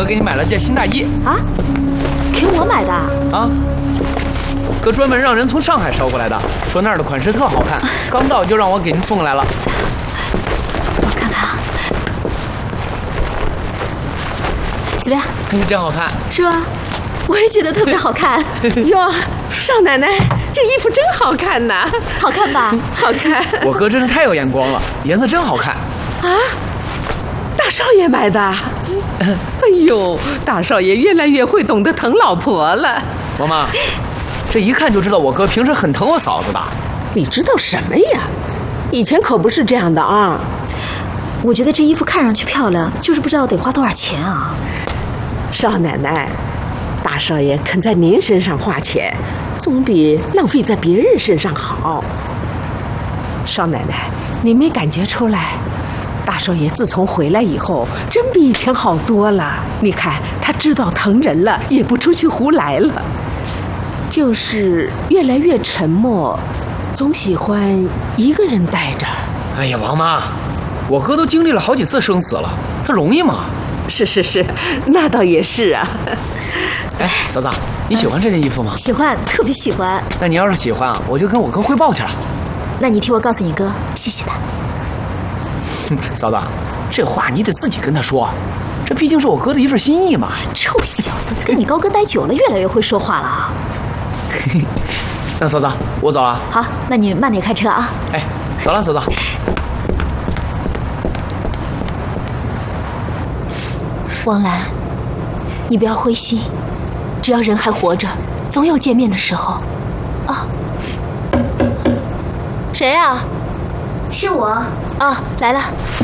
给你买了件新大衣啊，给我买的啊。哥专门让人从上海捎过来的，说那儿的款式特好看，刚到就让我给您送来了。 我看看啊，怎么样？ 真好看， 是吧？我也觉得特别好看。 哟，少奶奶，这衣服真好看呐！ 好看吧？ 好看。 我哥真是太有眼光了，颜色真好看。 啊，大少爷买的。哎呦，大少爷越来越会懂得疼老婆了。 妈妈，这一看就知道我哥平时很疼我嫂子的。 你知道什么呀？以前可不是这样的啊。 我觉得这衣服看上去漂亮，就是不知道得花多少钱啊。 少奶奶，大少爷肯在您身上花钱，总比浪费在别人身上好。少奶奶，你没感觉出来，大少爷自从回来以后，真比以前好多了。你看，他知道疼人了，也不出去胡来了，就是越来越沉默，总喜欢一个人待着。 哎呀，王妈，我哥都经历了好几次生死了，他容易吗？ 是，那倒也是啊。 哎，嫂子，你喜欢这件衣服吗？ 喜欢，特别喜欢。 那你要是喜欢啊，我就跟我哥汇报去了。 那你替我告诉你哥，谢谢他。 嫂子，这话你得自己跟他说，这毕竟是我哥的一份心意嘛。 臭小子，跟你高哥待久了，越来越会说话了啊。 那嫂子，我走了。 好，那你慢点开车啊。 哎，走了，嫂子。 王兰，你不要灰心，只要人还活着，总有见面的时候。啊， 谁啊？ 是我。 哦，来了。